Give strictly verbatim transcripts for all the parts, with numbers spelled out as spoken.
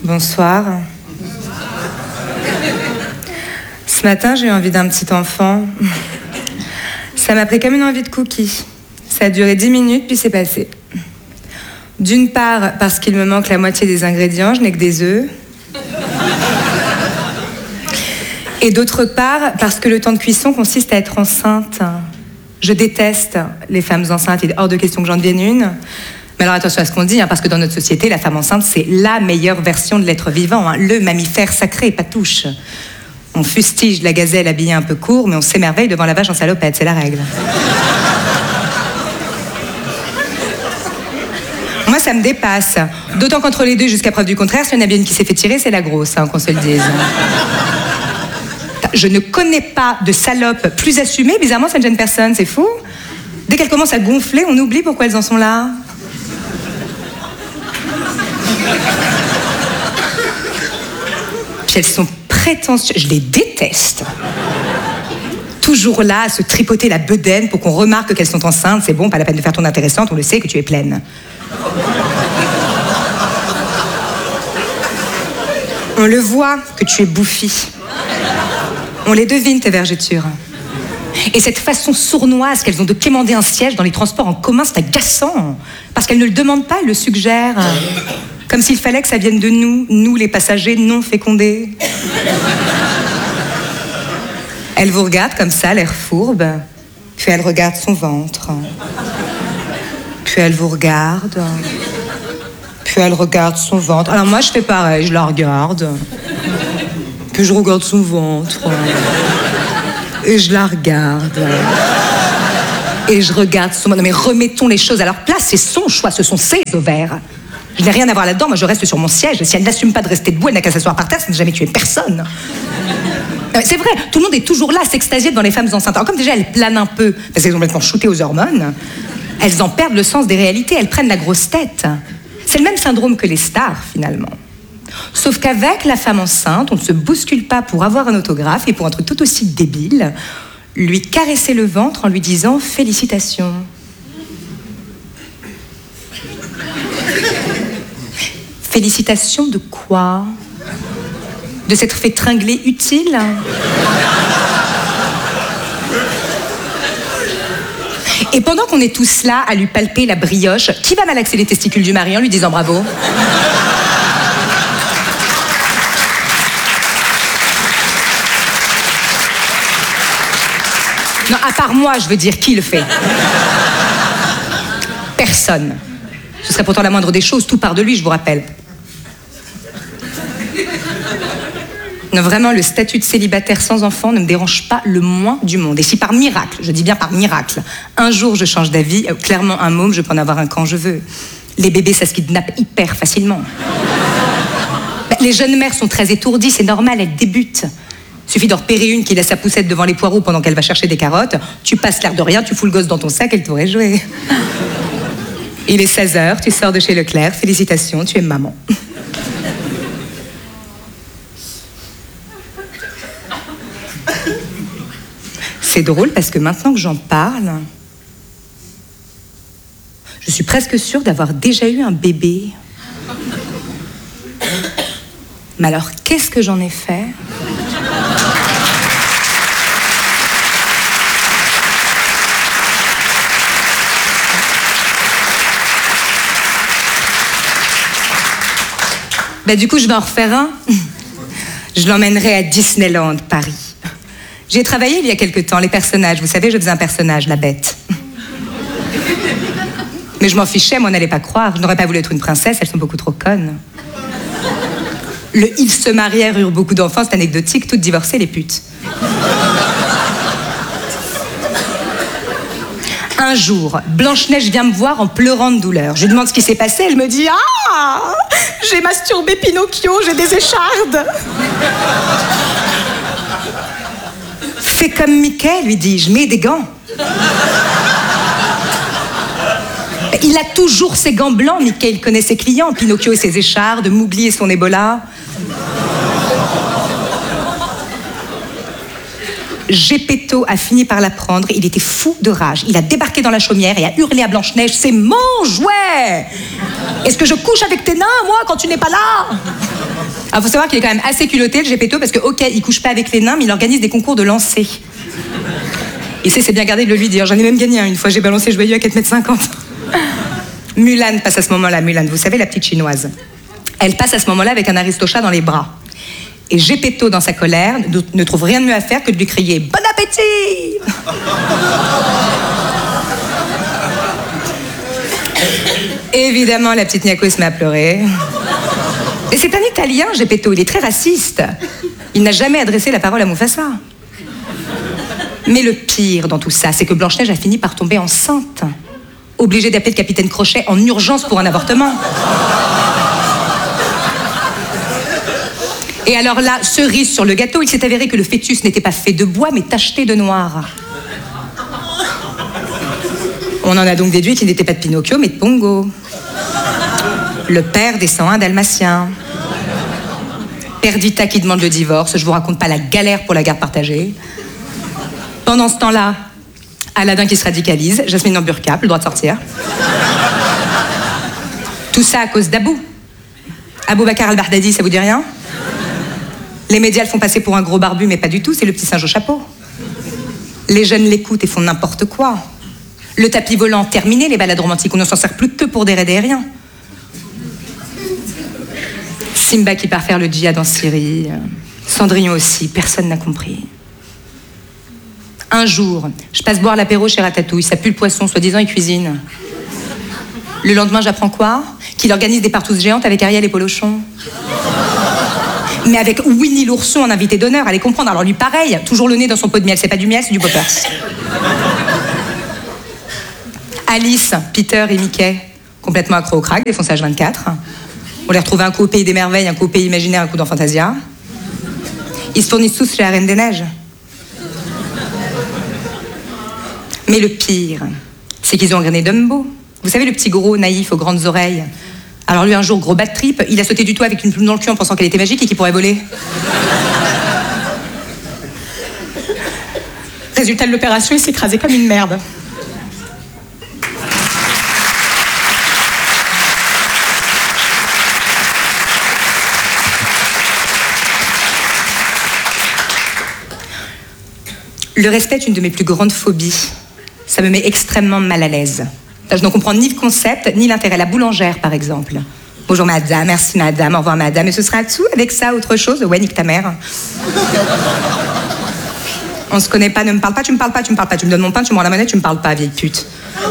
Bonsoir. Ce matin, j'ai eu envie d'un petit enfant. Ça m'a pris comme une envie de cookie. Ça a duré dix minutes, puis c'est passé. D'une part, parce qu'il me manque la moitié des ingrédients, je n'ai que des œufs. Et d'autre part, parce que le temps de cuisson consiste à être enceinte. Je déteste les femmes enceintes, il est hors de question que j'en devienne une. Mais alors attention à ce qu'on dit, hein, parce que dans notre société, la femme enceinte, c'est la meilleure version de l'être vivant, hein, le mammifère sacré, pas touche. On fustige la gazelle habillée un peu court, mais on s'émerveille devant la vache en salopette, c'est la règle. Moi, ça me dépasse. D'autant qu'entre les deux, jusqu'à preuve du contraire, si on a bien une qui s'est fait tirer, c'est la grosse, hein, qu'on se le dise. Je ne connais pas de salope plus assumée, bizarrement, ça ne gêne personne, c'est fou. Dès qu'elles commencent à gonfler, on oublie pourquoi elles en sont là. Puis elles sont prétentieuses, je les déteste. Toujours là, à se tripoter la bedaine pour qu'on remarque qu'elles sont enceintes, c'est bon, pas la peine de faire ton intéressante, on le sait que tu es pleine. On le voit que tu es bouffie. On les devine, tes vergetures. Et cette façon sournoise qu'elles ont de quémander un siège dans les transports en commun, c'est agaçant. Parce qu'elles ne le demandent pas, elles le suggèrent. Comme s'il fallait que ça vienne de nous, nous les passagers non fécondés. Elle vous regarde comme ça, l'air fourbe, puis elle regarde son ventre. Puis elle vous regarde, puis elle regarde son ventre. Alors moi, je fais pareil, je la regarde, puis je regarde son ventre, et je la regarde, et je regarde son ventre. Non mais remettons les choses à leur place, c'est son choix, ce sont ses ovaires. Je n'ai rien à voir là-dedans, moi je reste sur mon siège. Si elle n'assume pas de rester debout, elle n'a qu'à s'asseoir par terre, ça n'a jamais tué personne. C'est vrai, tout le monde est toujours là, à s'extasier devant les femmes enceintes. Alors comme déjà elles planent un peu, parce qu'elles sont complètement shootées aux hormones, elles en perdent le sens des réalités, elles prennent la grosse tête. C'est le même syndrome que les stars, finalement. Sauf qu'avec la femme enceinte, on ne se bouscule pas pour avoir un autographe et pour un truc tout aussi débile, lui caresser le ventre en lui disant « Félicitations ». Félicitations de quoi? De s'être fait tringler utile? Et pendant qu'on est tous là à lui palper la brioche, qui va malaxer les testicules du mari en lui disant bravo? Non, à part moi, je veux dire, qui le fait? Personne. Ce serait pourtant la moindre des choses, tout part de lui, je vous rappelle. Non, vraiment, le statut de célibataire sans enfant ne me dérange pas le moins du monde. Et si par miracle, je dis bien par miracle, un jour je change d'avis, euh, clairement un môme, je peux en avoir un quand je veux. Les bébés, ça se kidnappe hyper facilement. Ben, les jeunes mères sont très étourdies, c'est normal, elles débutent. Suffit d'en repérer une qui laisse sa poussette devant les poireaux pendant qu'elle va chercher des carottes, tu passes l'air de rien, tu fous le gosse dans ton sac, elle t'aurait joué. Il est seize heures, tu sors de chez Leclerc, félicitations, tu es maman. C'est drôle parce que maintenant que j'en parle, je suis presque sûre d'avoir déjà eu un bébé. Mais alors, qu'est-ce que j'en ai fait ? Bah, du coup, je vais en refaire un. Je l'emmènerai à Disneyland, Paris. J'ai travaillé il y a quelque temps, les personnages. Vous savez, je faisais un personnage, la bête. Mais je m'en fichais, moi, on n'allait pas croire. Je n'aurais pas voulu être une princesse, elles sont beaucoup trop connes. Le « ils se marièrent, eurent beaucoup d'enfants », c'est anecdotique, toutes divorcées, les putes. Un jour, Blanche-Neige vient me voir en pleurant de douleur. Je lui demande ce qui s'est passé, elle me dit « Ah, j'ai masturbé Pinocchio, j'ai des échardes !» Fais comme Mickey, lui dis-je, mets des gants. Il a toujours ses gants blancs, Mickey, il connaît ses clients. Pinocchio et ses échardes, Mowgli et son Ebola. Geppetto a fini par la prendre, il était fou de rage. Il a débarqué dans la chaumière et a hurlé à Blanche-Neige « C'est mon jouet! Est-ce que je couche avec tes nains, moi, quand tu n'es pas là ?» Alors, faut savoir qu'il est quand même assez culotté, le Gepetto, parce que, ok, il couche pas avec les nains, mais il organise des concours de lancer. Et c'est, c'est bien gardé de le lui dire. J'en ai même gagné un. Une fois, j'ai balancé joyeux à quatre mètres cinquante. Mulan passe à ce moment-là, Mulan, vous savez, la petite chinoise. Elle passe à ce moment-là avec un aristochat dans les bras. Et Gepetto, dans sa colère, ne trouve rien de mieux à faire que de lui crier « Bon appétit !» Évidemment, la petite Niaco se met à pleurer. Et c'est un Italien, Gepetto, il est très raciste. Il n'a jamais adressé la parole à Mufasa. Mais le pire dans tout ça, c'est que Blanche-Neige a fini par tomber enceinte. Obligée d'appeler le capitaine Crochet en urgence pour un avortement. Et alors là, cerise sur le gâteau, il s'est avéré que le fœtus n'était pas fait de bois, mais tacheté de noir. On en a donc déduit qu'il n'était pas de Pinocchio, mais de Pongo. Le père des cent un dalmatiens. Perdita qui demande le divorce, je vous raconte pas la galère pour la garde partagée. Pendant ce temps-là, Aladdin qui se radicalise, Jasmine en burqa, plus le droit de sortir. Tout ça à cause d'Abou. Aboubacar al-Baghdadi, ça vous dit rien? Les médias le font passer pour un gros barbu, mais pas du tout, c'est le petit singe au chapeau. Les jeunes l'écoutent et font n'importe quoi. Le tapis volant, terminé, les balades romantiques, on ne s'en sert plus que pour des raids aériens. Simba qui part faire le djihad en Syrie, Cendrillon aussi, personne n'a compris. Un jour, je passe boire l'apéro chez Ratatouille, ça pue le poisson, soi-disant il cuisine. Le lendemain, j'apprends quoi? Qu'il organise des partouzes géantes avec Ariel et Polochon. Mais avec Winnie l'ourson en invité d'honneur, allez comprendre. Alors lui, pareil, toujours le nez dans son pot de miel, c'est pas du miel, c'est du poppers. Alice, Peter et Mickey, complètement accro au crack, défoncé H vingt-quatre. On les retrouve un coup au pays des merveilles, un coup au pays imaginaire, un coup dans Fantasia. Ils se fournissent tous chez la Reine des Neiges. Mais le pire, c'est qu'ils ont engrainé Dumbo. Vous savez, le petit gros naïf aux grandes oreilles. Alors lui, un jour, gros bad trip, il a sauté du toit avec une plume dans le cul en pensant qu'elle était magique et qu'il pourrait voler. Résultat de l'opération, il s'est écrasé comme une merde. Le respect est une de mes plus grandes phobies. Ça me met extrêmement mal à l'aise. Je n'en comprends ni le concept, ni l'intérêt. La boulangère, par exemple. Bonjour madame, merci madame, au revoir madame. Et ce sera tout avec ça, autre chose? Ouais, nique ta mère. On se connaît pas, ne me parle pas, tu me parles pas, tu me parles pas. Tu me donnes mon pain, tu me rends la monnaie, tu me parles pas, vieille pute.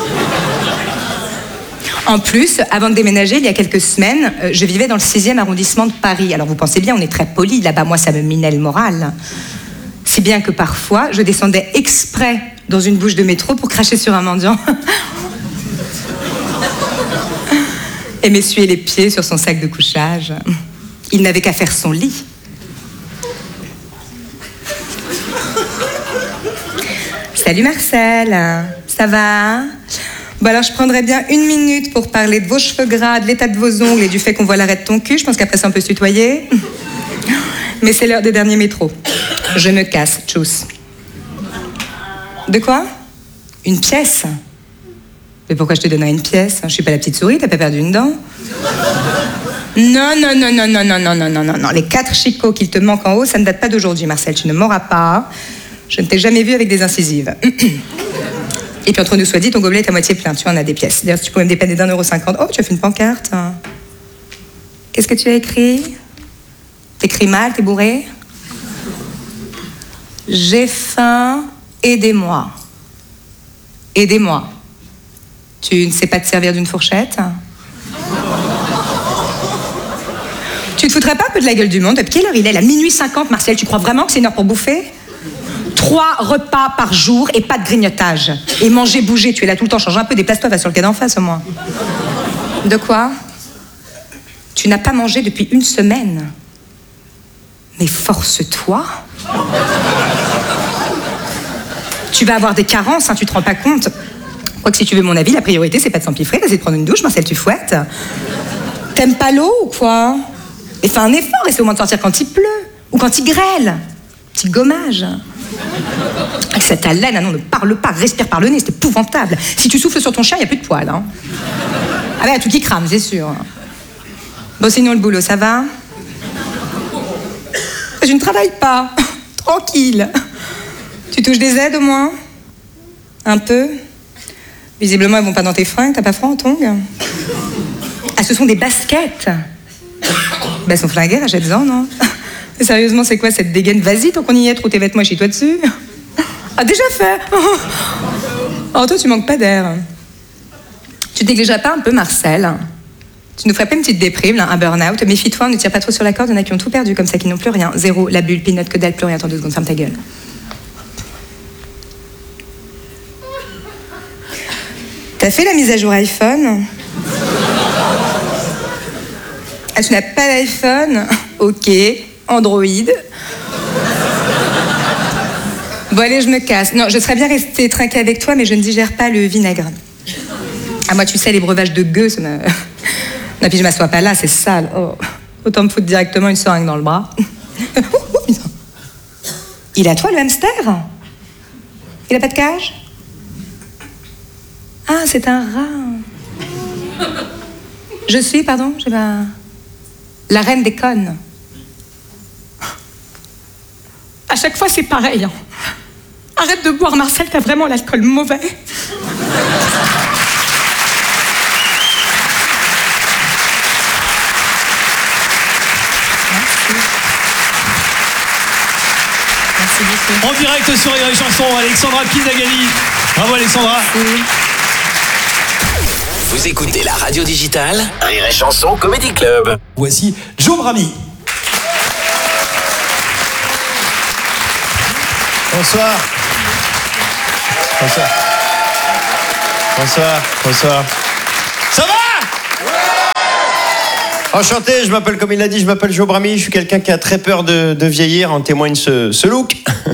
En plus, avant de déménager, il y a quelques semaines, je vivais dans le sixième arrondissement de Paris. Alors vous pensez bien, on est très poli là-bas. Moi, ça me minait le moral. Si bien que parfois, je descendais exprès dans une bouche de métro pour cracher sur un mendiant. Et m'essuyer les pieds sur son sac de couchage. Il n'avait qu'à faire son lit. Salut Marcel, ça va? Bon alors je prendrais bien une minute pour parler de vos cheveux gras, de l'état de vos ongles et du fait qu'on voit l'arrêt de ton cul. Je pense qu'après ça on peut se tutoyer. Mais c'est l'heure des derniers métros. Je me casse, tchuss. De quoi? Une pièce? Mais pourquoi je te donnerais une pièce? Je suis pas la petite souris, t'as pas perdu une dent? Non, non, non, non, non, non, non, non, non, non, non. Les quatre chicots qu'il te manquent en haut, ça ne date pas d'aujourd'hui, Marcel. Tu ne m'auras pas. Je ne t'ai jamais vu avec des incisives. Et puis entre nous soit dit, ton gobelet est à moitié plein. Tu en as des pièces. D'ailleurs, si tu pouvais me dépanner d'un euro cinquante. Oh, tu as fait une pancarte. Qu'est-ce que tu as écrit? T'écris mal, t'es bourré? J'ai faim, aidez-moi. Aidez-moi. Tu ne sais pas te servir d'une fourchette? Tu te foutrais pas un peu de la gueule du monde? Depuis quelle heure il est là? Minuit cinquante, Marcel, tu crois vraiment que c'est une heure pour bouffer? Trois repas par jour et pas de grignotage. Et manger, bouger, tu es là tout le temps, change un peu, déplace-toi, va sur le quai d'en face au moins. De quoi? Tu n'as pas mangé depuis une semaine. Mais force-toi. Tu vas avoir des carences, hein, tu te rends pas compte. Quoique si tu veux mon avis, la priorité c'est pas de s'empiffrer, vas-y de prendre une douche, Marcel, tu fouettes. T'aimes pas l'eau ou quoi? Et fais un effort, essaie au moins de sortir quand il pleut. Ou quand il grêle. Petit gommage. Avec cette haleine, ah non, ne parle pas, respire par le nez, c'est épouvantable. Si tu souffles sur ton chien, il n'y a plus de poils. Hein. Ah ben, tout qui crame, c'est sûr. Bon, sinon le boulot, ça va? Je ne travaille pas. Tranquille. Tu touches des aides au moins? Un peu? Visiblement, elles vont pas dans tes fringues. T'as pas froid en tongs? Ah, ce sont des baskets. Bah, elles sont flinguées, achète-en, non? Sérieusement, c'est quoi cette dégaine? Vas-y, tant qu'on y est, trouve tes vêtements, chie-toi dessus. Ah, déjà fait. Oh, toi, tu manques pas d'air. Tu négligerais pas un peu Marcel? Tu nous ferais pas une petite déprime, là, un burn-out? Méfie-toi, ne tire pas trop sur la corde, il y en a qui ont tout perdu, comme ça, qui n'ont plus rien. Zéro, la bulle, peanut, que dalle, plus rien. Attends deux secondes, ferme ta gueule. T'as fait la mise à jour iPhone? Ah, tu n'as pas d'iPhone? Ok. Android. Bon, allez, je me casse. Non, je serais bien restée trinquée avec toi, mais je ne digère pas le vinaigre. Ah, moi, tu sais, les breuvages de gueux, ça me... Non, puis je m'assois pas là, c'est sale. Oh. Autant me foutre directement une seringue dans le bras. Il est à toi, le hamster? Il a pas de cage? Ah, c'est un rat. Je suis, pardon, j'ai pas... La reine des connes. À chaque fois, c'est pareil. Hein. Arrête de boire, Marcel, t'as vraiment l'alcool mauvais. Merci. Merci beaucoup. En direct sur Rire et Chanson, Alexandra Pizzagalli. Bravo, Alexandra. Oui. Vous écoutez la radio digitale Rire et Chanson Comedy Club. Voici Joe Brami. Bonsoir. Bonsoir. Bonsoir. Bonsoir. Ça va? Ouais. Enchanté, je m'appelle, comme il l'a dit, je m'appelle Joe Brami. Je suis quelqu'un qui a très peur de, de vieillir. En témoigne ce, ce look.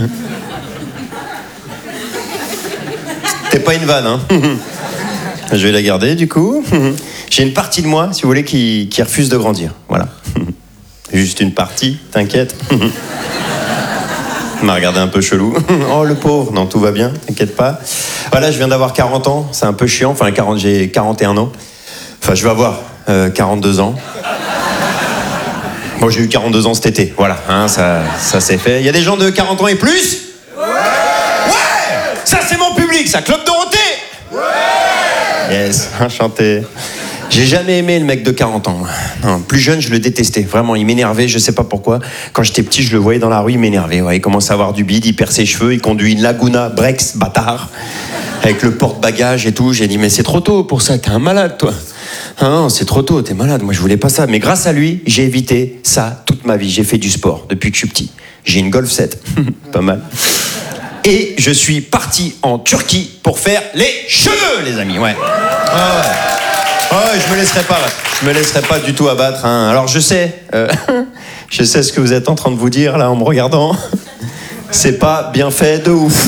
T'es pas une vanne, hein? Je vais la garder, du coup. J'ai une partie de moi, si vous voulez, qui, qui refuse de grandir. Voilà. Juste une partie, t'inquiète. Il m'a regardé un peu chelou. Oh, le pauvre. Non, tout va bien, t'inquiète pas. Voilà, je viens d'avoir quarante ans. C'est un peu chiant. Enfin, quarante, j'ai quarante et un ans. Enfin, je vais avoir euh, quarante-deux ans. Moi, j'ai eu quarante-deux ans cet été. Voilà, hein, ça, ça c'est fait. Il y a des gens de quarante ans et plus? Ouais. Ouais. Ça, c'est mon public, ça. Club Dorothée. Ouais. Yes, enchanté. J'ai jamais aimé le mec de quarante ans. Non, plus jeune, je le détestais. Vraiment, il m'énervait, je sais pas pourquoi. Quand j'étais petit, je le voyais dans la rue, il m'énervait. Ouais, il commence à avoir du bide, il perd ses cheveux, il conduit une Laguna Brex, bâtard, avec le porte-bagages et tout. J'ai dit, mais c'est trop tôt pour ça, t'es un malade, toi. Ah non, c'est trop tôt, t'es malade. Moi, je voulais pas ça. Mais grâce à lui, j'ai évité ça toute ma vie. J'ai fait du sport depuis que je suis petit. J'ai une Golf sept. Pas mal. Et je suis parti en Turquie pour faire les cheveux, les amis. Ouais. Ah ouais. Oh, je me laisserai pas, je me laisserai pas du tout abattre. Hein. Alors je sais, euh, je sais ce que vous êtes en train de vous dire là en me regardant. C'est pas bien fait de ouf.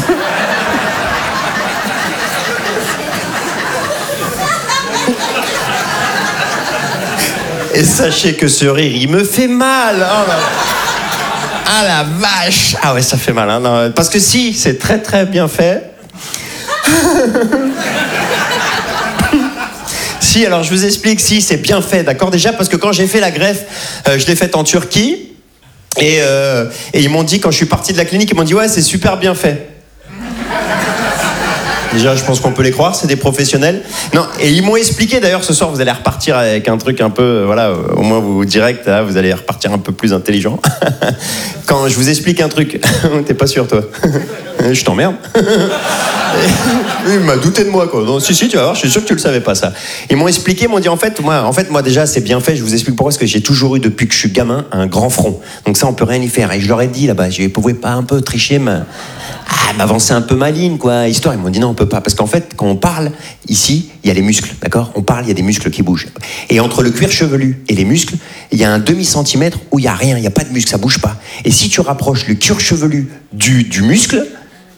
Et sachez que ce rire, il me fait mal. Oh là. Ah la vache. Ah ouais, ça fait mal. Hein. Non, parce que si, c'est très très bien fait. Si, alors je vous explique, si, c'est bien fait, d'accord? Déjà, parce que quand j'ai fait la greffe, euh, je l'ai faite en Turquie. Et, euh, et ils m'ont dit, quand je suis parti de la clinique, ils m'ont dit, ouais, c'est super bien fait. Déjà, je pense qu'on peut les croire, c'est des professionnels. Non, et ils m'ont expliqué, d'ailleurs, ce soir, vous allez repartir avec un truc un peu, voilà, au moins vous direct, là, vous allez repartir un peu plus intelligent. Quand je vous explique un truc, t'es pas sûr, toi? Je t'emmerde. Il m'a douté de moi, quoi. Donc, si, si, tu vas voir, je suis sûr que tu le savais pas, ça. Ils m'ont expliqué, ils m'ont dit, en fait, moi, en fait, moi, déjà, c'est bien fait. Je vous explique pourquoi, parce que j'ai toujours eu, depuis que je suis gamin, un grand front. Donc ça, on peut rien y faire. Et je leur ai dit, là-bas, je ne pouvais pas un peu tricher, mais... Ah, m'avancer un peu ma ligne, quoi, histoire. Ils m'ont dit non, on peut pas. Parce qu'en fait, quand on parle, ici, il y a les muscles, d'accord? On parle, il y a des muscles qui bougent. Et entre le cuir chevelu et les muscles, il y a un demi-centimètre où il n'y a rien, il n'y a pas de muscle, ça bouge pas. Et si tu rapproches le cuir chevelu du, du muscle,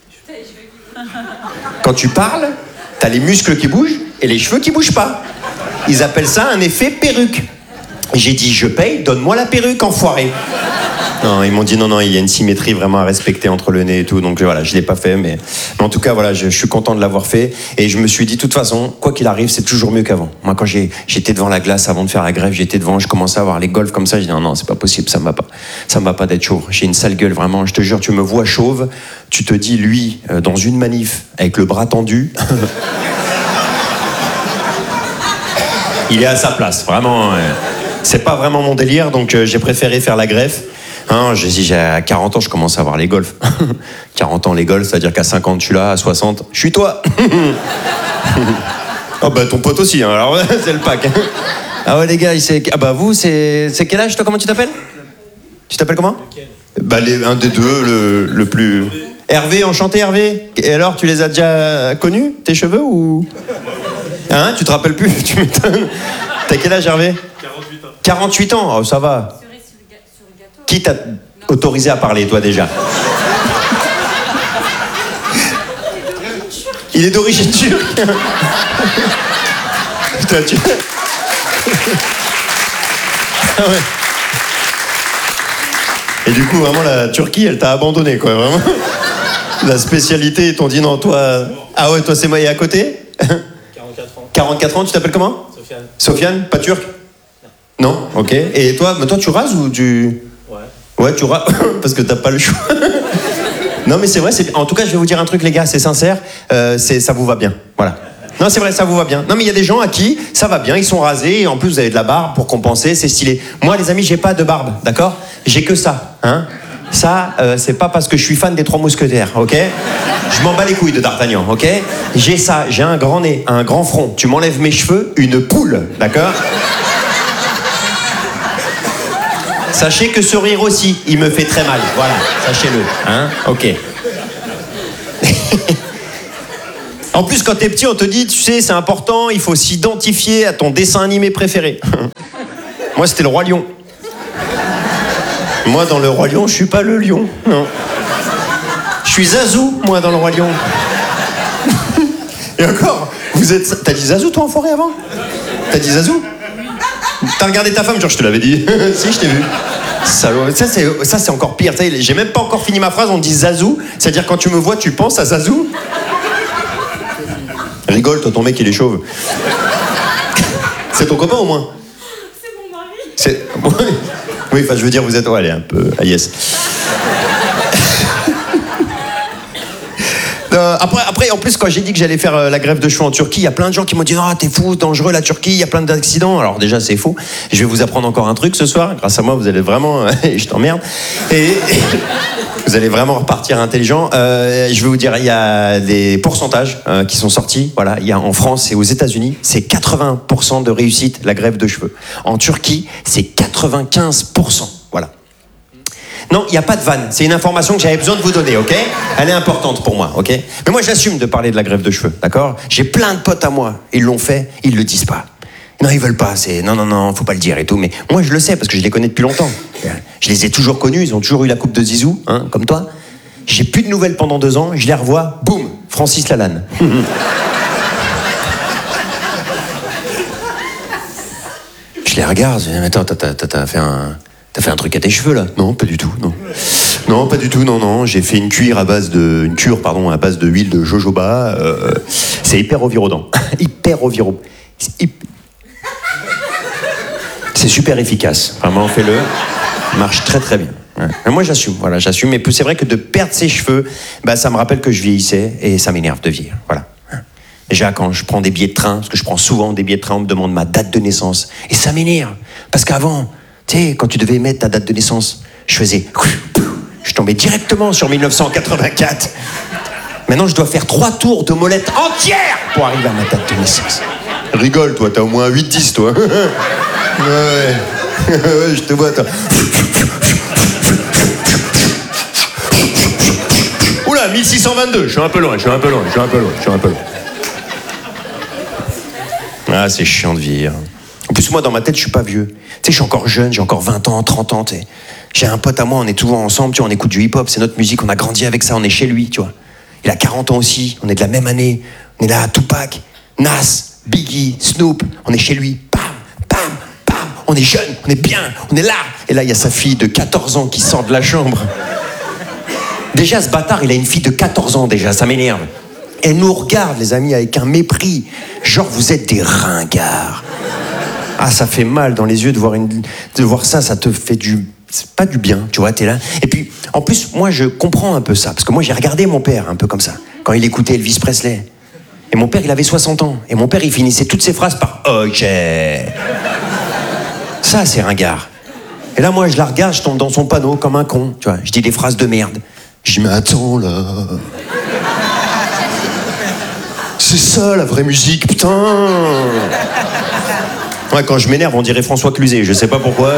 quand tu parles, t'as les muscles qui bougent et les cheveux qui bougent pas. Ils appellent ça un effet perruque. J'ai dit, je paye, donne-moi la perruque, enfoiré. Non, ils m'ont dit non, non, il y a une symétrie vraiment à respecter entre le nez et tout, donc voilà, je l'ai pas fait, mais, mais en tout cas, voilà, je, je suis content de l'avoir fait, et je me suis dit, de toute façon, quoi qu'il arrive, c'est toujours mieux qu'avant. Moi, quand j'ai, j'étais devant la glace avant de faire la grève, j'étais devant, je commençais à voir les golfs comme ça, j'ai dit non, non, c'est pas possible, ça me va pas, ça me va pas d'être chauve, j'ai une sale gueule, vraiment, je te jure, tu me vois chauve, tu te dis, lui, euh, dans une manif, avec le bras tendu, il est à sa place, vraiment, euh, c'est pas vraiment mon délire, donc euh, j'ai préféré faire la greffe. Hein, j'ai dit, à quarante ans, je commence à voir les golfs. quarante ans, les golfs, c'est-à-dire qu'à cinquante, je suis là, à soixante, je suis toi. Oh bah ton pote aussi, hein, alors c'est le pack. Ah ouais les gars, c'est... Ah bah vous, c'est, c'est quel âge toi, comment tu t'appelles? Tu t'appelles comment? Bah les... un des deux, le, le plus... Hervé, enchanté Hervé. Et alors, tu les as déjà connus, tes cheveux, ou... Hein, tu te rappelles plus? Tu m'étonnes. T'as quel âge Hervé? quarante-huit ans. quarante-huit ans, oh ça va. Qui t'a autorisé à parler, toi, déjà? Il est d'origine turque. Putain, tu... Ah ouais. Et du coup, vraiment, la Turquie, elle t'a abandonné, quoi, vraiment. La spécialité, ils t'ont dit non, toi... Ah ouais, toi, c'est moi, et à côté? quarante-quatre ans. quarante-quatre ans, tu t'appelles comment? Sofiane. Sofiane, pas turc? Non. Non, ok. Et toi, mais toi, tu rases ou tu... Ouais, tu rases parce que t'as pas le choix. Non, mais c'est vrai. C'est... En tout cas, je vais vous dire un truc, les gars, c'est sincère. Euh, c'est... Ça vous va bien. Voilà. Non, c'est vrai, ça vous va bien. Non, mais il y a des gens à qui ça va bien, ils sont rasés, et en plus, vous avez de la barbe pour compenser, c'est stylé. Moi, les amis, j'ai pas de barbe, d'accord? J'ai que ça, hein. Ça, euh, c'est pas parce que je suis fan des Trois Mousquetaires, ok? Je m'en bats les couilles de D'Artagnan, ok? J'ai ça, j'ai un grand nez, un grand front. Tu m'enlèves mes cheveux, une poule, d'accord? Sachez que sourire aussi, il me fait très mal. Voilà, sachez-le. Hein? Ok. En plus, quand t'es petit, on te dit, tu sais, c'est important, il faut s'identifier à ton dessin animé préféré. Moi, c'était le Roi Lion. Moi, dans le Roi Lion, je suis pas le lion. Non. Je suis Zazou, moi, dans le Roi Lion. Et encore, vous êtes... T'as dit Zazou, toi, en forêt, avant? T'as dit Zazou? T'as regardé ta femme, genre je te l'avais dit. Si, je t'ai vu. Salaud. Ça, c'est, ça, c'est encore pire. J'ai même pas encore fini ma phrase, on dit Zazou. C'est-à-dire quand tu me vois, tu penses à Zazou. Rigole, toi, ton mec, il est chauve. C'est ton copain, au moins? C'est mon mari. C'est... Oui, enfin, je veux dire, vous êtes... Ouais, allez, un peu... Ah, yes. Euh, après, après, en plus, quand j'ai dit que j'allais faire euh, la greffe de cheveux en Turquie, il y a plein de gens qui m'ont dit « Ah, t'es fou, dangereux la Turquie, il y a plein d'accidents. » Alors déjà, c'est faux. Je vais vous apprendre encore un truc ce soir. Grâce à moi, vous allez vraiment... je t'emmerde. Et, et vous allez vraiment repartir intelligent. Euh, je vais vous dire, il y a des pourcentages euh, qui sont sortis. Voilà, il y a en France et aux États-Unis, c'est quatre-vingts pour cent de réussite la greffe de cheveux. En Turquie, c'est quatre-vingt-quinze pour cent. Voilà. Non, il n'y a pas de vanne. C'est une information que j'avais besoin de vous donner, ok? Elle est importante pour moi, ok? Mais moi, j'assume de parler de la greffe de cheveux, d'accord? J'ai plein de potes à moi. Ils l'ont fait, ils le disent pas. Non, ils veulent pas. C'est non, non, non, faut pas le dire et tout. Mais moi, je le sais parce que je les connais depuis longtemps. Je les ai toujours connus. Ils ont toujours eu la coupe de Zizou, hein, comme toi. J'ai plus de nouvelles pendant deux ans. Je les revois. Boum, Francis Lalanne. Je les regarde. Je dis, mais attends, t'as, t'as, t'as fait un. T'as fait un truc à tes cheveux là? Non, pas du tout, non. Non, pas du tout, non, non. J'ai fait une cure à base de, une cure, pardon, à base de huile de jojoba. Euh, c'est hyper ovirodant, hyper oviro. C'est, hyper... c'est super efficace. Vraiment, fais-le. Marche très très bien. Ouais. Mais moi, j'assume. Voilà, j'assume. Mais c'est vrai que de perdre ses cheveux, bah, ça me rappelle que je vieillissais et ça m'énerve de vieillir. Voilà. Déjà, quand je prends des billets de train, parce que je prends souvent des billets de train, on me demande ma date de naissance et ça m'énerve parce qu'avant. Tu sais, quand tu devais mettre ta date de naissance, je faisais... Je tombais directement sur mille neuf cent quatre-vingt-quatre. Maintenant, je dois faire trois tours de molette entière pour arriver à ma date de naissance. Rigole, toi, t'as au moins huit dix, toi. Ouais, ouais, je te vois, toi. Oula, mille six cent vingt-deux, je suis un peu loin, je suis un peu loin, je suis un peu loin, je suis un peu loin. Ah, c'est chiant de vieillir. En plus, moi, dans ma tête, je suis pas vieux. Tu sais, je suis encore jeune, j'ai encore vingt ans, trente ans, tu sais. J'ai un pote à moi, on est toujours ensemble, tu vois, on écoute du hip-hop, c'est notre musique, on a grandi avec ça, on est chez lui, tu vois. Il a quarante ans aussi, on est de la même année. On est là, Tupac, Nas, Biggie, Snoop, on est chez lui. Pam, pam, pam, on est jeunes, on est bien, on est là. Et là, il y a sa fille de quatorze ans qui sort de la chambre. Déjà, ce bâtard, il a une fille de quatorze ans déjà, ça m'énerve. Elle nous regarde, les amis, avec un mépris. Genre, vous êtes des ringards. Ah, ça fait mal dans les yeux de voir, une, de voir ça, ça te fait du... C'est pas du bien, tu vois, t'es là. Et puis, en plus, moi, je comprends un peu ça. Parce que moi, j'ai regardé mon père un peu comme ça, quand il écoutait Elvis Presley. Et mon père, il avait soixante ans. Et mon père, il finissait toutes ses phrases par « Ok ». Ça, c'est ringard. Et là, moi, je la regarde, je tombe dans son panneau comme un con, tu vois. Je dis des phrases de merde. Je dis « Mais attends, là... C'est ça, la vraie musique, putain !» Ouais, quand je m'énerve, on dirait François Cluzet. Je sais pas pourquoi.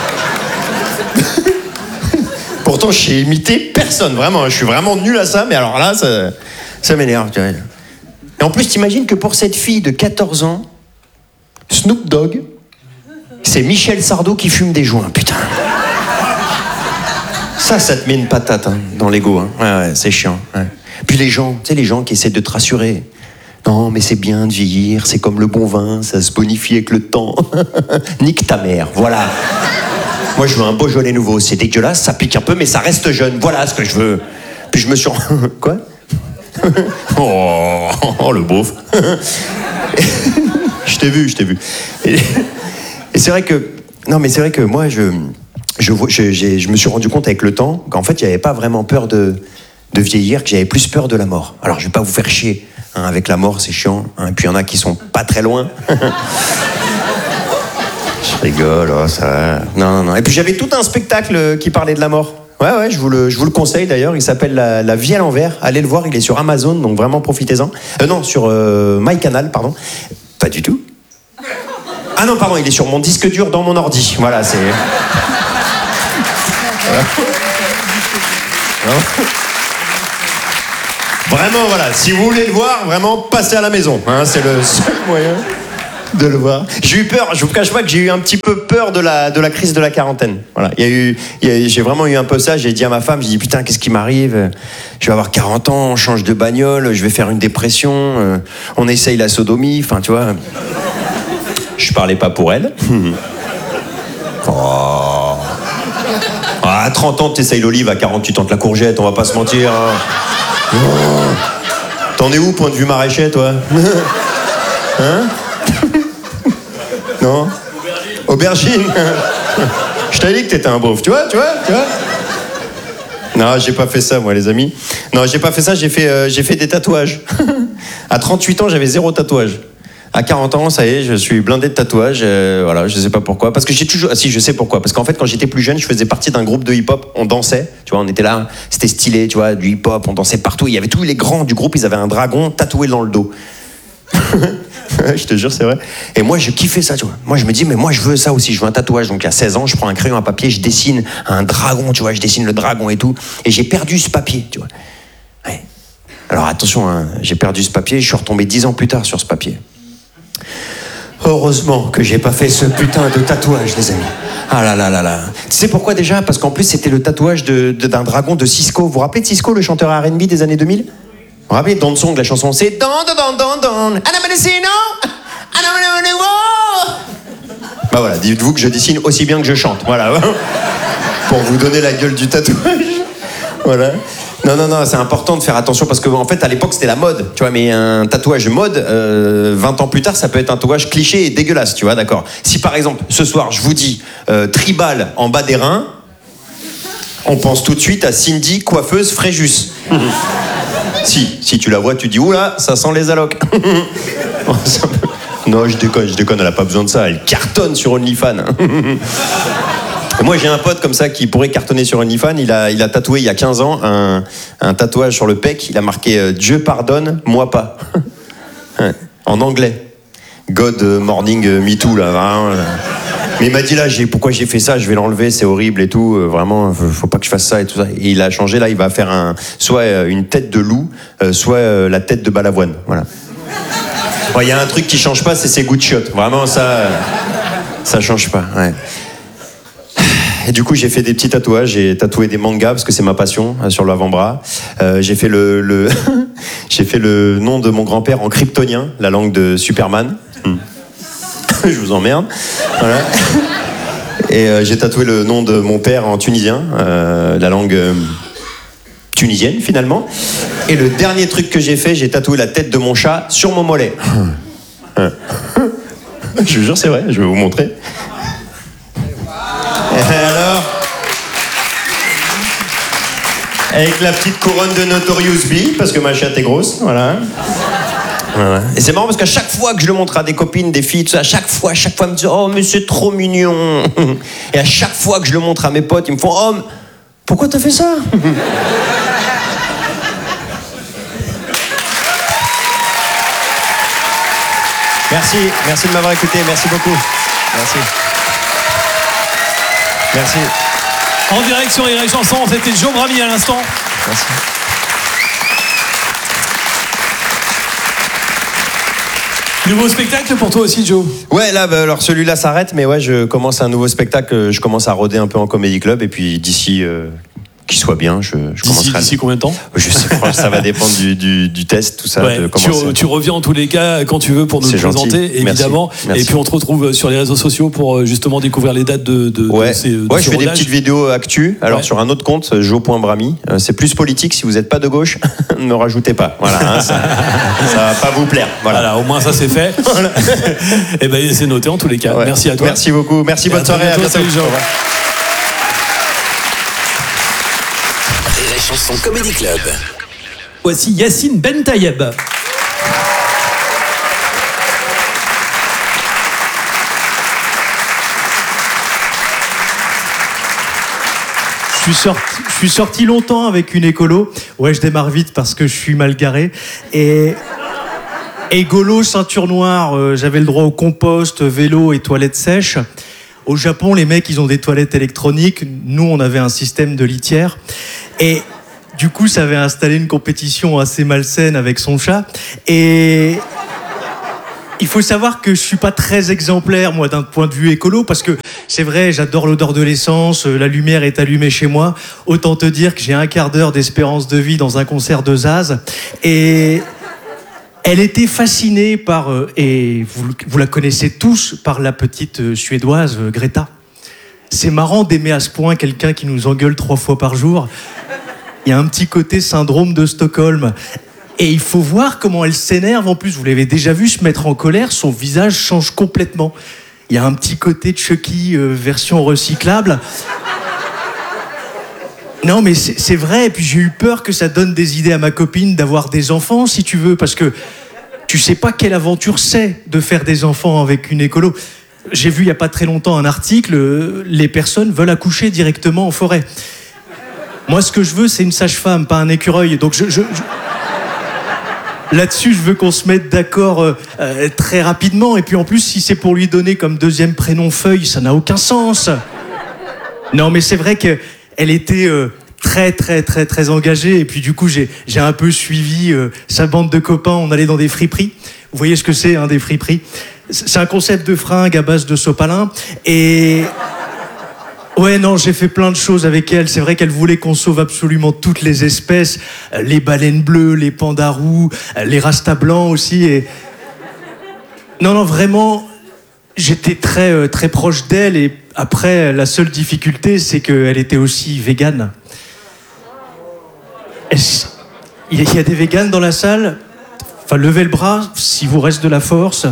Pourtant, je sais imiter personne, vraiment. Je suis vraiment nul à ça, mais alors là, ça, ça m'énerve. Tu vois. Et en plus, t'imagines que pour cette fille de quatorze ans, Snoop Dogg, c'est Michel Sardou qui fume des joints, putain. Ça, ça te met une patate hein, dans l'ego. Hein. Ouais, ouais, c'est chiant. Ouais. Puis les gens, tu sais, les gens qui essaient de te rassurer. Non, mais c'est bien de vieillir, c'est comme le bon vin, ça se bonifie avec le temps. Nique ta mère, voilà. Moi, je veux un Beaujolais nouveau. C'est dégueulasse, ça pique un peu, mais ça reste jeune. Voilà ce que je veux. Puis je me suis... Quoi? oh, oh, le beauf. Je t'ai vu, je t'ai vu. Et, et c'est vrai que... Non, mais c'est vrai que moi, je, je, je, je, je me suis rendu compte avec le temps qu'en fait, il n'y avait pas vraiment peur de, de vieillir, que j'avais plus peur de la mort. Alors, je vais pas vous faire chier. Hein, avec la mort, c'est chiant. Hein, et puis, il y en a qui sont pas très loin. Je rigole, oh, ça... Non, non, non. Et puis j'avais tout un spectacle qui parlait de la mort. Ouais, ouais, je vous le, je vous le conseille d'ailleurs. Il s'appelle la, la vie à l'envers. Allez le voir, il est sur Amazon, donc vraiment profitez-en. Euh, non, sur euh, MyCanal, pardon. Pas du tout. Ah non, pardon, il est sur mon disque dur dans mon ordi. Voilà, c'est... Voilà. Vraiment, voilà. Si vous voulez le voir, vraiment, passez à la maison. Hein, c'est le seul moyen de le voir. J'ai eu peur, je vous cache pas que j'ai eu un petit peu peur de la, de la crise de la quarantaine. Voilà. Il y a eu, il y a, j'ai vraiment eu un peu ça. J'ai dit à ma femme, j'ai dit putain, qu'est-ce qui m'arrive? Je vais avoir quarante ans, on change de bagnole, je vais faire une dépression, euh, on essaye la sodomie, enfin tu vois. Je parlais pas pour elle. Oh. Ah, à trente ans, t'essayes l'olive, à quarante, tu tentes la courgette, on va pas se mentir. Hein. Oh. T'en es où, point de vue maraîcher, toi? Hein? Non? Aubergine. Aubergine. Je t'avais dit que t'étais un beauf, tu vois, tu vois, tu vois. Non, j'ai pas fait ça, moi, les amis. Non, j'ai pas fait ça, j'ai fait, euh, j'ai fait des tatouages. À trente-huit ans, j'avais zéro tatouage. À quarante ans, ça y est, je suis blindé de tatouages. Euh, voilà, je sais pas pourquoi. Parce que j'ai toujours... Ah si, je sais pourquoi. Parce qu'en fait, quand j'étais plus jeune, je faisais partie d'un groupe de hip-hop. On dansait, tu vois, on était là. C'était stylé, tu vois, du hip-hop. On dansait partout. Il y avait tous les grands du groupe, ils avaient un dragon tatoué dans le dos. Je te jure, c'est vrai. Et moi, je kiffais ça, tu vois. Moi, je me dis, mais moi, je veux ça aussi. Je veux un tatouage. Donc, à seize ans, je prends un crayon à papier, je dessine un dragon, tu vois. Je dessine le dragon et tout. Et j'ai perdu ce papier, tu vois. Ouais. Alors, attention, hein, j'ai perdu ce papier. Je suis retombé dix ans plus tard sur ce papier. Heureusement que j'ai pas fait ce putain de tatouage, les amis. Ah là là là là. Tu sais pourquoi déjà? Parce qu'en plus, c'était le tatouage de, de, d'un dragon de Cisco. Vous vous rappelez de Cisco, le chanteur R and B des années deux mille? Vous vous rappelez Don Song, la chanson? C'est Don Don Don Don Don. Bah voilà, dites-vous que je dessine aussi bien que je chante. Voilà. Pour vous donner la gueule du tatouage. Voilà. Non, non, non, c'est important de faire attention parce qu'en fait, à l'époque, c'était la mode, tu vois, mais un tatouage mode, euh, vingt ans plus tard, ça peut être un tatouage cliché et dégueulasse, tu vois, d'accord. Si par exemple, ce soir, je vous dis euh, tribal en bas des reins, on pense tout de suite à Cindy, coiffeuse Fréjus. Si, si tu la vois, tu dis, oula, ça sent les allocs. Non, je déconne, je déconne, elle a pas besoin de ça, elle cartonne sur OnlyFans. Moi, j'ai un pote comme ça qui pourrait cartonner sur OnlyFans. Il a, il a tatoué il y a quinze ans un, un tatouage sur le pec. Il a marqué euh, « Dieu pardonne, moi pas ». En anglais. God morning me too, là. Hein, là. Mais il m'a dit là, j'ai, pourquoi j'ai fait ça? Je vais l'enlever, c'est horrible et tout. Euh, vraiment, faut pas que je fasse ça et tout ça. Et il a changé, là, il va faire un, soit une tête de loup, euh, soit euh, la tête de balavoine. Voilà. Il bon, y a un truc qui change pas, c'est ses goûts de chiottes. Vraiment, ça, euh, ça change pas. Ouais. Et du coup, j'ai fait des petits tatouages. J'ai tatoué des mangas parce que c'est ma passion sur l'avant-bras. Euh, j'ai fait le, le j'ai fait le nom de mon grand-père en kryptonien, la langue de Superman. Hmm. Je vous emmerde. Voilà. Et euh, j'ai tatoué le nom de mon père en tunisien, euh, la langue euh, tunisienne finalement. Et le dernier truc que j'ai fait, j'ai tatoué la tête de mon chat sur mon mollet. Je vous jure, c'est vrai, je vais vous montrer. Et alors, avec la petite couronne de Notorious B, parce que ma chatte est grosse, voilà. Voilà. Et c'est marrant parce qu'à chaque fois que je le montre à des copines, des filles, tout ça, à chaque fois, à chaque fois, elles me disent « Oh, mais c'est trop mignon !» Et à chaque fois que je le montre à mes potes, ils me font « Oh, mais pourquoi t'as fait ça ?» Merci, merci de m'avoir écouté, merci beaucoup. Merci. Merci. En direct sur Rire et Chanson, c'était Joe Brami à l'instant. Merci. Nouveau spectacle pour toi aussi, Joe? Ouais, là, bah, alors celui-là s'arrête, mais ouais, je commence un nouveau spectacle, je commence à rôder un peu en Comedy Club, et puis d'ici euh, qu'il soit bien, je, je commencerai. D'ici combien de temps? Je sais pas, ça va dépendre du, du, du test, tout ça. Ouais, de tu, re, tu reviens en tous les cas quand tu veux pour nous le présenter, gentil. évidemment. Merci. Merci. Et puis on te retrouve sur les réseaux sociaux pour justement découvrir les dates de, de, ouais. de ces de Ouais, ce je fais rodage. des petites vidéos actu. Alors ouais. sur un autre compte, jo point brami. Euh, c'est plus politique. Si vous n'êtes pas de gauche, ne me rajoutez pas. Voilà, hein, ça, ça va pas vous plaire. Voilà, voilà au moins ça c'est fait. Voilà. Et ben c'est noté en tous les cas. Ouais. Merci à toi. Merci beaucoup. Merci, et bonne à soirée. Bientôt, à bientôt. salut, Joe. Rire et Chanson Comedy Club. Voici Yacine Ben Tayeb. Je suis, sorti, je suis sorti longtemps avec une écolo. Ouais, je démarre vite parce que je suis mal garé. Et égolo, ceinture noire, euh, j'avais le droit au compost, vélo et toilettes sèches. Au Japon, les mecs, ils ont des toilettes électroniques. Nous, on avait un système de litière. Et du coup, ça avait installé une compétition assez malsaine avec son chat. Et il faut savoir que je suis pas très exemplaire, moi, d'un point de vue écolo, parce que c'est vrai, j'adore l'odeur de l'essence, la lumière est allumée chez moi. Autant te dire que j'ai un quart d'heure d'espérance de vie dans un concert de Zaz. Et elle était fascinée par, euh, et vous, vous la connaissez tous, par la petite euh, Suédoise euh, Greta. C'est marrant d'aimer à ce point quelqu'un qui nous engueule trois fois par jour. Il y a un petit côté syndrome de Stockholm. Et il faut voir comment elle s'énerve en plus. Vous l'avez déjà vu se mettre en colère, son visage change complètement. Il y a un petit côté Chucky euh, version recyclable. Non, mais c'est, c'est vrai. Et puis j'ai eu peur que ça donne des idées à ma copine d'avoir des enfants, si tu veux, parce que tu sais pas quelle aventure c'est de faire des enfants avec une écolo. J'ai vu il y a pas très longtemps un article, euh, les personnes veulent accoucher directement en forêt. Moi, ce que je veux, c'est une sage-femme, pas un écureuil. Donc je... je, je... Là-dessus, je veux qu'on se mette d'accord euh, euh, très rapidement. Et puis en plus, si c'est pour lui donner comme deuxième prénom Feuille, ça n'a aucun sens. Non, mais c'est vrai qu'elle était euh, très, très, très, très engagée. Et puis du coup, j'ai, j'ai un peu suivi euh, sa bande de copains. On allait dans des friperies. Vous voyez ce que c'est, hein, des friperies? C'est un concept de fringues à base de sopalin. Et... ouais, non, j'ai fait plein de choses avec elle. C'est vrai qu'elle voulait qu'on sauve absolument toutes les espèces. Les baleines bleues, les pandas roux, les rastas blancs aussi. Et... non, non, vraiment, j'étais très, euh, très proche d'elle. Et après, la seule difficulté, c'est qu'elle était aussi végane. Est-ce... il y a des véganes dans la salle? Enfin, levez le bras, s'il vous reste de la force.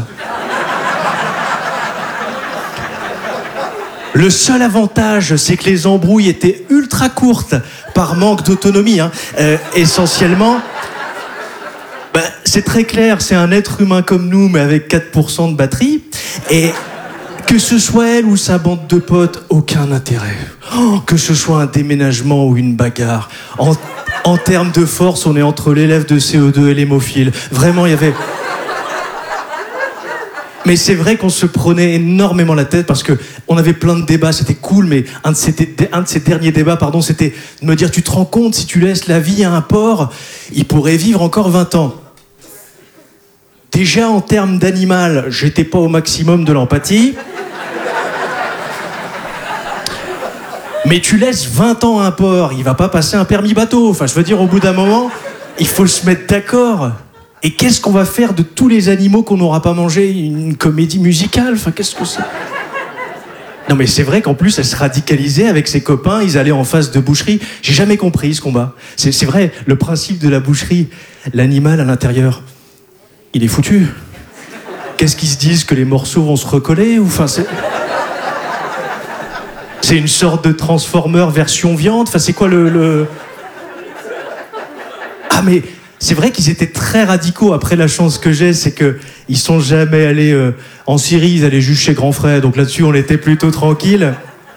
Le seul avantage, c'est que les embrouilles étaient ultra courtes par manque d'autonomie. Hein. Euh, essentiellement, bah, c'est très clair, c'est un être humain comme nous, mais avec quatre pour cent de batterie. Et que ce soit elle ou sa bande de potes, aucun intérêt. Oh, que ce soit un déménagement ou une bagarre. En, en termes de force, on est entre l'élève de C E deux et l'hémophile. Vraiment, il y avait... Mais c'est vrai qu'on se prenait énormément la tête parce que on avait plein de débats, c'était cool, mais un de ces, un de ces derniers débats, pardon, c'était de me dire, tu te rends compte, si tu laisses la vie à un porc, il pourrait vivre encore vingt ans. Déjà, en termes d'animal, j'étais pas au maximum de l'empathie. Mais tu laisses vingt ans à un porc, il va pas passer un permis bateau. Enfin, je veux dire, au bout d'un moment, il faut se mettre d'accord. Et qu'est-ce qu'on va faire de tous les animaux qu'on n'aura pas mangés? Une comédie musicale? Enfin, qu'est-ce que c'est? Non mais c'est vrai qu'en plus elle se radicalisait avec ses copains, ils allaient en face de boucherie. J'ai jamais compris ce combat. C'est, c'est vrai, le principe de la boucherie, l'animal à l'intérieur, il est foutu. Qu'est-ce qu'ils se disent, que les morceaux vont se recoller ou enfin c'est... c'est une sorte de Transformer version viande. Enfin c'est quoi le, le... Ah mais c'est vrai qu'ils étaient très radicaux. Après la chance que j'ai, c'est que ils sont jamais allés euh, en Syrie, ils allaient juste chez Grand Frère. Donc là-dessus, on était plutôt tranquille.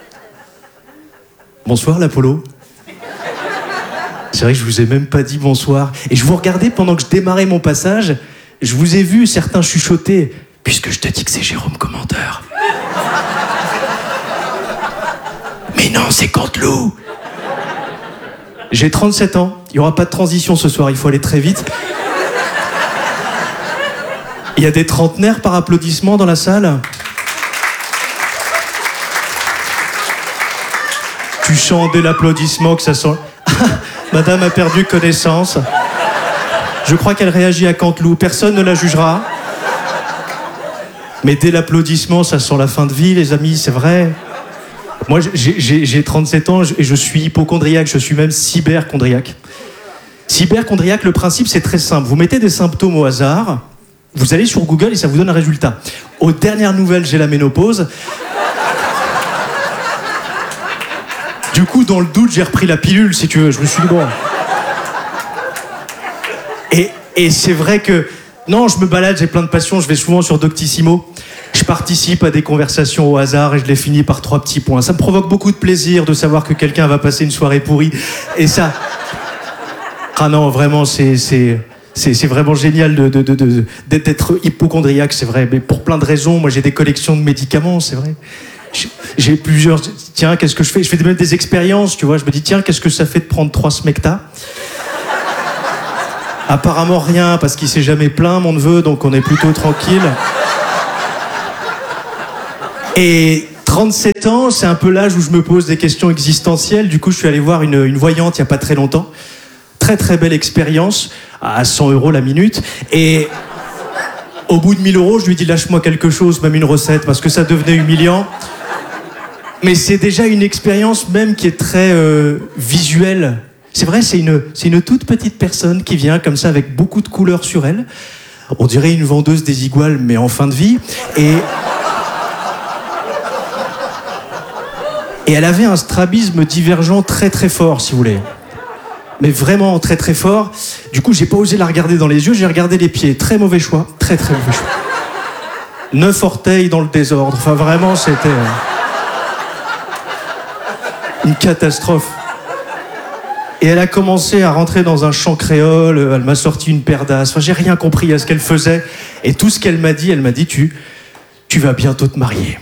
Bonsoir l'Apollo. C'est vrai que je vous ai même pas dit bonsoir. Et je vous regardais pendant que je démarrais mon passage. Je vous ai vu certains chuchoter. Puisque je te dis que c'est Jérôme Commenteur. Mais non, c'est Canteloup. J'ai trente-sept ans. Il n'y aura pas de transition ce soir. Il faut aller très vite. Il y a des trentenaires par applaudissement dans la salle. Tu chantes dès l'applaudissement que ça sent... Madame a perdu connaissance. Je crois qu'elle réagit à Canteloup. Personne ne la jugera. Mais dès l'applaudissement, ça sent la fin de vie, les amis, c'est vrai. Moi, j'ai, j'ai, j'ai trente-sept ans et je suis hypochondriaque. Je suis même cyberchondriaque. Cyberchondriaque, le principe, c'est très simple. Vous mettez des symptômes au hasard... Vous allez sur Google et ça vous donne un résultat. Aux dernières nouvelles, j'ai la ménopause. Du coup, dans le doute, j'ai repris la pilule, si tu veux. Je me suis dit, bon... Et, et c'est vrai que... Non, je me balade, j'ai plein de passions, je vais souvent sur Doctissimo. Je participe à des conversations au hasard et je les finis par trois petits points. Ça me provoque beaucoup de plaisir de savoir que quelqu'un va passer une soirée pourrie. Et ça... Ah non, vraiment, c'est... c'est... C'est, c'est vraiment génial de, de, de, de, d'être hypochondriaque, c'est vrai. Mais pour plein de raisons, moi j'ai des collections de médicaments, c'est vrai. J'ai, j'ai plusieurs... Tiens, qu'est-ce que je fais ? Je fais même des expériences, tu vois. Je me dis, tiens, qu'est-ce que ça fait de prendre trois Smecta ? Apparemment rien, parce qu'il s'est jamais plaint, mon neveu, donc on est plutôt tranquille. Et trente-sept ans, c'est un peu l'âge où je me pose des questions existentielles. Du coup, je suis allé voir une, une voyante il n'y a pas très longtemps. Très très belle expérience, à cent euros la minute. Et au bout de mille euros, je lui dis lâche-moi quelque chose, même une recette, parce que ça devenait humiliant. Mais c'est déjà une expérience même qui est très euh, visuelle. C'est vrai, c'est une, c'est une toute petite personne qui vient comme ça avec beaucoup de couleurs sur elle. On dirait une vendeuse des iguales, mais en fin de vie. Et... Et elle avait un strabisme divergent très très fort, si vous voulez. Mais vraiment très très fort. Du coup, j'ai pas osé la regarder dans les yeux, j'ai regardé les pieds. Très mauvais choix, très très mauvais choix. Neuf orteils dans le désordre. Enfin, vraiment, c'était euh, une catastrophe. Et elle a commencé à rentrer dans un chant créole. Elle m'a sorti une paire d'as. Enfin, j'ai rien compris à ce qu'elle faisait. Et tout ce qu'elle m'a dit, elle m'a dit, tu, tu vas bientôt te marier.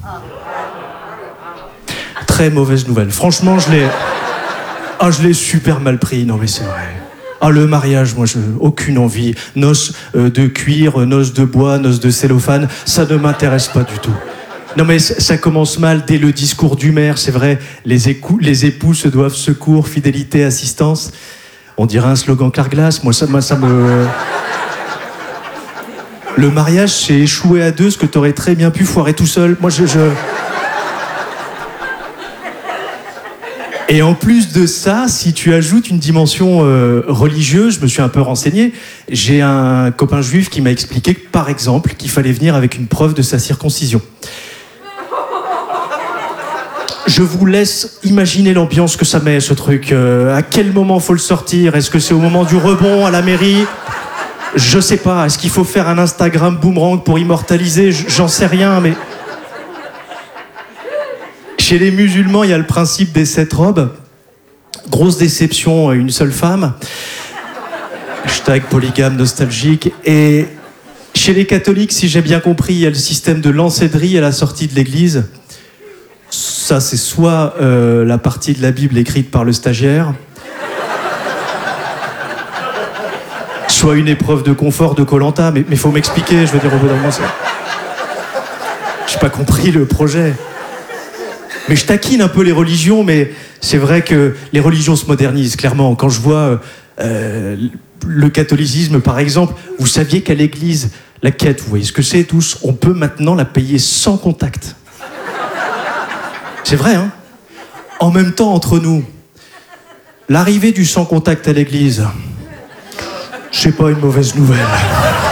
Très mauvaise nouvelle. Franchement, je l'ai... Ah, je l'ai super mal pris, non mais c'est vrai. Ah, le mariage, moi, je... aucune envie. Noces euh, de cuir, noces de bois, noces de cellophane, ça ne m'intéresse pas du tout. Non mais ça commence mal dès le discours du maire, c'est vrai. Les, écou... les époux se doivent secours, fidélité, assistance. On dirait un slogan Carglass. Moi, ça, moi, ça me... Le mariage, c'est échouer à deux, ce que t'aurais très bien pu foirer tout seul. Moi, je... je... Et en plus de ça, si tu ajoutes une dimension euh, religieuse, je me suis un peu renseigné, j'ai un copain juif qui m'a expliqué, par exemple, qu'il fallait venir avec une preuve de sa circoncision. Je vous laisse imaginer l'ambiance que ça met, ce truc. Euh, à quel moment faut le sortir ? Est-ce que c'est au moment du rebond à la mairie ? Je sais pas. Est-ce qu'il faut faire un Instagram boomerang pour immortaliser ? J'en sais rien, mais... Chez les musulmans, il y a le principe des sept robes. Grosse déception, une seule femme. Hashtag polygame nostalgique. Et chez les catholiques, si j'ai bien compris, il y a le système de l'encédrie à la sortie de l'église. Ça, c'est soit euh, la partie de la Bible écrite par le stagiaire, soit une épreuve de confort de Koh-Lanta. Mais il faut m'expliquer, je veux dire, au bout d'un moment, ça... J'ai pas compris le projet. Mais je taquine un peu les religions, mais c'est vrai que les religions se modernisent, clairement. Quand je vois euh, le catholicisme, par exemple, vous saviez qu'à l'église, la quête, vous voyez ce que c'est tous, on peut maintenant la payer sans contact. C'est vrai, hein? En même temps, entre nous, l'arrivée du sans contact à l'église, c'est pas une mauvaise nouvelle.